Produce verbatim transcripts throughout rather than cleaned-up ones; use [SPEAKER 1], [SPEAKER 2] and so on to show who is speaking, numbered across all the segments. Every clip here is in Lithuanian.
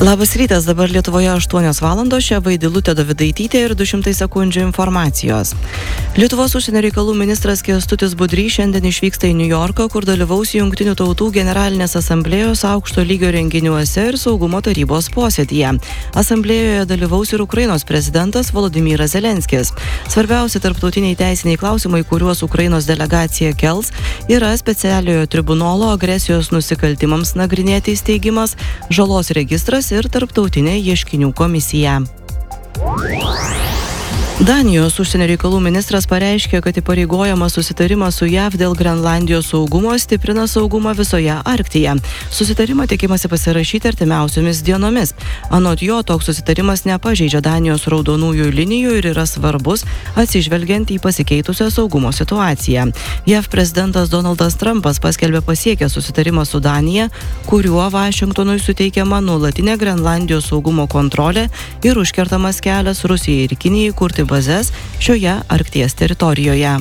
[SPEAKER 1] Labas rytas, dabar Lietuvoje aštuonios valandos, čia Vaidilutė Dovidaitytė ir du šimtai sekundžių informacijos. Lietuvos užsienio reikalų ministras Kęstutis Budrys šiandien išvyksta į Niujorką, kur dalyvaus Jungtinių tautų generalinės asamblėjos aukšto lygio renginiuose ir saugumo tarybos posėdyje. Asamblėjoje dalyvaus ir Ukrainos prezidentas Volodymyras Zelenskis. Svarbiausi tarptautiniai teisiniai klausimai, kuriuos Ukrainos delegacija kels, yra specialiojo tribunolo agresijos nusikaltimams nagrinėti įsteigimas, žalos registras ir tarptautinė ieškinių komisija. Danijos užsienio reikalų ministras pareiškė, kad įpareigojamas susitarimas su J A V dėl Grenlandijos saugumo stiprina saugumą visoje Arktyje. Susitarimą tikimasi pasirašyti artimiausiomis dienomis. Anot jo, toks susitarimas nepažeidžia Danijos raudonųjų linijų ir yra svarbus atsižvelgiant į pasikeitusią saugumo situaciją. J A V prezidentas Donaldas Trumpas paskelbė pasiekę susitarimą su Danija, kuriuo Vašingtonui suteikiama nuolatinė Grenlandijos saugumo kontrolė ir užkertamas kelias Rusijai ir Kinijai kurti bazes šioje Arkties teritorijoje.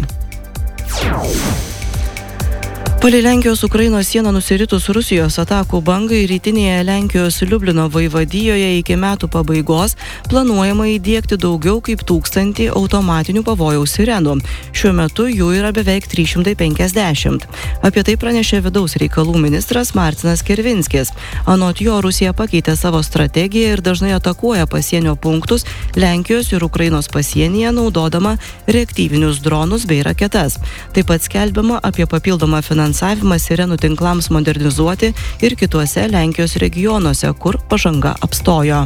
[SPEAKER 1] Palei Lenkijos Ukrainos sieną nusiritus Rusijos atakų bangai rytinėje Lenkijos Liublino vaivadijoje iki metų pabaigos planuojama įdiegti daugiau kaip tūkstantį automatinių pavojaus sirenų. Šiuo metu jų yra beveik trys šimtai penkiasdešimt. Apie tai pranešė vidaus reikalų ministras Martinas Kervinskis. Anot jo, Rusija pakeitė savo strategiją ir dažnai atakuoja pasienio punktus Lenkijos ir Ukrainos pasienyje, naudodama reaktyvinius dronus bei raketas. Taip pat skelbiama apie papildomą finansavimą sirenų tinklams modernizuoti ir kituose Lenkijos regionuose, kur pažanga apstojo.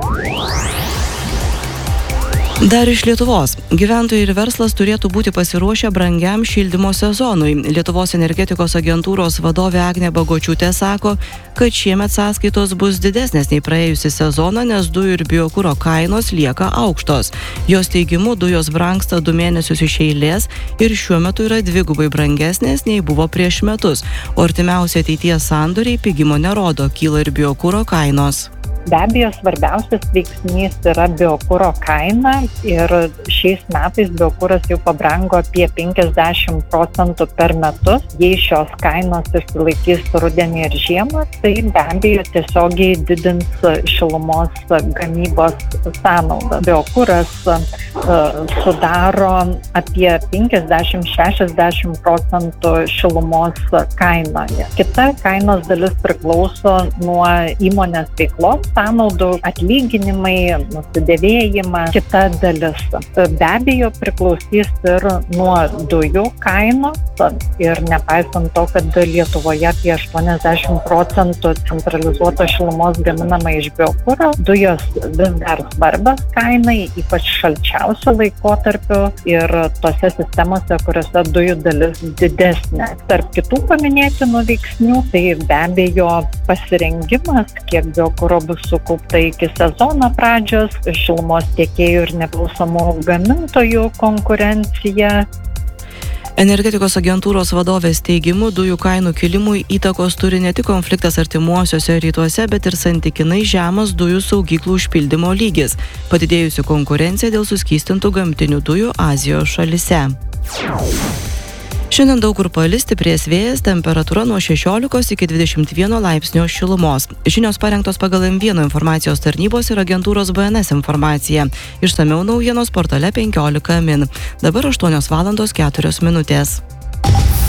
[SPEAKER 1] Dar iš Lietuvos. Gyventojai ir verslas turėtų būti pasiruošę brangiam šildymo sezonui. Lietuvos energetikos agentūros vadovė Agnė Bagočiūtė sako, kad šiemet sąskaitos bus didesnės nei praėjusį sezoną, nes dujų ir biokuro kainos lieka aukštos. Jos teigimu, dujos brangsta du mėnesius iš eilės ir šiuo metu yra dvigubai brangesnės nei buvo prieš metus, o artimiausia ateities sandoriai pigimo nerodo, kyla ir biokuro kainos.
[SPEAKER 2] Be abejo, svarbiausias veiksnys yra biokuro kaina ir šiais metais biokuras jau pabrango apie penkiasdešimt procentų per metus. Jei šios kainos išsilaikys rudenį ir žiemą, tai be abejo tiesiogiai didins šilumos gamybos sąnaudą. Biokuras uh, sudaro apie penkiasdešimt šešiasdešimt procentų šilumos kainoje. Kita kainos dalis priklauso nuo įmonės veiklos sąnaudų, atlyginimai, nusidėvėjimą, kita dalis. Be abejo, priklausys ir nuo dujų kainos ir nepaisant to, kad Lietuvoje apie aštuoniasdešimt procentų centralizuotos šilumos gaminama iš biokuro, dujos vis dar svarbios kainai, ypač šalčiausiu laikotarpiu ir tose sistemose, kuriuose dujų dalis didesnė. Tarp kitų paminėtinų veiksnių, tai be abejo pasirengimas, kiek biokuro bus sukaupta iki sezono pradžios, šilumos tiekėjų ir nepriklausomų gamintojų konkurencija.
[SPEAKER 1] Energetikos agentūros vadovės teigimu, dujų kainų kilimui įtakos turi ne tik konfliktas artimuosiuose rytuose, bet ir santykinai žemas dujų saugyklų užpildymo lygis, padidėjusi konkurencija dėl suskystintų gamtinių dujų Azijos šalyse. Šiandien daug kur palis, stiprės vėjas, temperatūra nuo šešiolikos iki dvidešimt vieno laipsnio šilumos. Žinios parengtos pagal M vienas informacijos tarnybos ir agentūros B N S informaciją. Išsamiau naujienos portale penkiolika min. Dabar aštuonios valandos keturios minutės.